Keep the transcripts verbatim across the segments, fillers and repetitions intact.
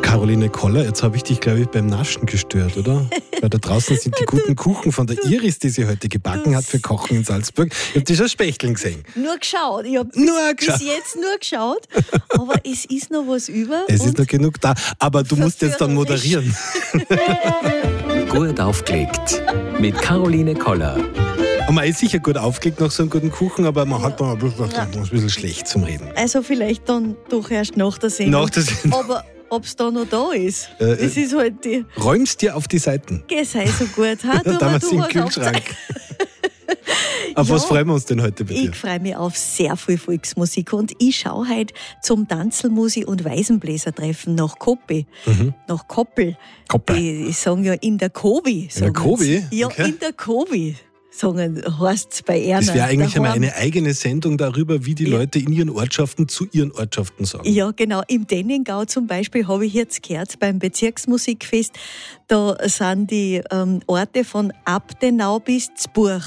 Caroline Koller, jetzt habe ich dich, glaube ich, beim Naschen gestört, oder? Weil da draußen sind die guten Kuchen von der Iris, die sie heute gebacken hat für Kochen in Salzburg. Ich habe die schon Spechteln gesehen. Nur geschaut. Ich habe bis, Nur geschaut. bis jetzt nur geschaut. Aber es ist noch was über. Es ist noch genug da. Aber du musst jetzt dann moderieren. Gut aufgelegt. Mit Caroline Koller. Und man ist sicher gut aufgelegt nach so einem guten Kuchen, aber man hat dann ein bisschen, ein bisschen schlecht zum Reden. Also vielleicht dann doch erst nach der Sendung. Nach der Sendung. Aber ob es da noch da ist, Äh, das ist halt die... Räumst dir auf die Seiten. Geh, sei so gut. Ha? Du, Da haben wir du sie im hast Kühlschrank. Auf Ja, was freuen wir uns denn heute bei dir? Ich freue mich auf sehr viel Volksmusik und ich schaue heute zum Tanzelmusi- und Weisenbläsertreffen nach Koppi, Mhm. nach Koppel. Koppel. Die, die sagen ja in der Kobi. In der Kobi? Ja, Okay. in der Kobi. Sagen, heißt es bei Erna. Das wäre eigentlich einmal daheim. eine eigene Sendung darüber, wie die Ja. Leute in ihren Ortschaften zu ihren Ortschaften sagen. Ja, genau. Im Denningau zum Beispiel habe ich jetzt gehört, beim Bezirksmusikfest, da sind die ähm, Orte von Abdenau bis Zburg.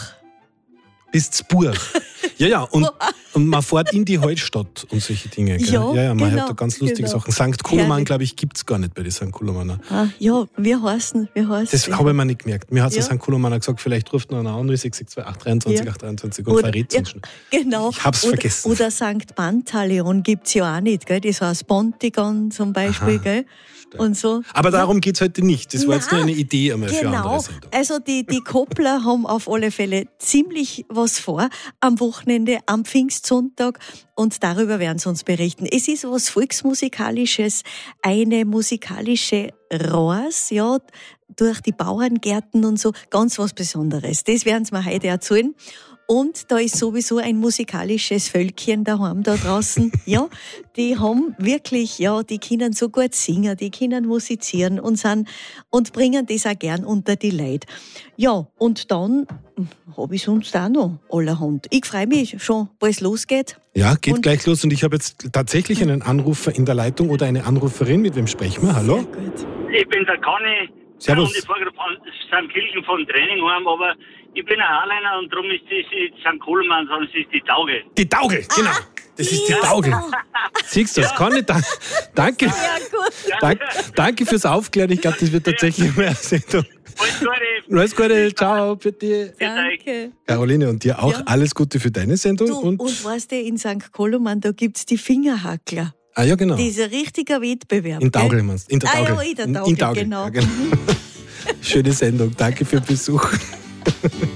Bis Zburg. Ja, ja, und, und man fährt in die Holzstadt und solche Dinge. Gell? Ja, ja, ja, man genau, hört da ganz lustige genau. Sachen. Sankt Koloman, Herrlich. glaube ich, gibt es gar nicht bei den Sankt Kolomaner. Ah, ja, wie heißen, wie heißen Das habe ich mir nicht gemerkt. Mir hat der Ja. Sankt Kolomaner gesagt, vielleicht ruft noch einer an, null sechs sechs zwei acht dreiundzwanzig Ja. acht dreiundzwanzig und verrät ja, uns schon. genau. Ich hab's oder, vergessen. Oder Sankt Pantaleon gibt es ja auch nicht, gell? Das heißt Pontigon zum Beispiel, Aha, gell? Und so. Aber darum geht es heute nicht. Das war jetzt nur Nein, eine Idee einmal für eine Genau, andere Sendung. also die, die Koppler haben auf alle Fälle ziemlich was vor am Wochenende, am Pfingstsonntag und darüber werden sie uns berichten. Es ist was Volksmusikalisches, eine musikalische Reise, ja, durch die Bauerngärten und so, ganz was Besonderes. Das werden sie mir heute erzählen. Und da ist sowieso ein musikalisches Völkchen daheim da draußen. Ja, die haben wirklich, ja, die können so gut singen, die können musizieren und sind, und bringen das auch gern unter die Leute. Ja, und dann habe ich sonst auch noch allerhand. Ich freue mich schon, wo es losgeht. Ja, geht Und- gleich los. Und ich habe jetzt tatsächlich einen Anrufer in der Leitung oder eine Anruferin. Mit wem sprechen wir? Hallo? Sehr gut. Ich bin der Conny. Servus. Und ich fahre gerade von Sankt Kirchen vom Training heim, aber ich bin ein Haarleiner und darum ist das nicht Sankt Kohlmann, sondern es ist die Tauge. Die Tauge, genau. Das ist die ja. Tauge. Siehst du, das kann ich. Da, danke. Ja, gut. Dank, danke fürs Aufklären. Ich glaube, das wird tatsächlich mehr Sendung. Alles Gute. Alles Gute, ciao, bitte. Danke. Caroline, und dir auch Ja. alles Gute für deine Sendung. Du, und, und weißt du, in Sankt Koloman, da gibt's die Fingerhackler. ah ja, genau. Das ist ein richtiger Wettbewerb. In gell? Taugel meinst du? In der Ah, ja, Taugel. in der In- Taugel, in Taugel. genau. Ja, genau. Schöne Sendung. Danke für den Besuch.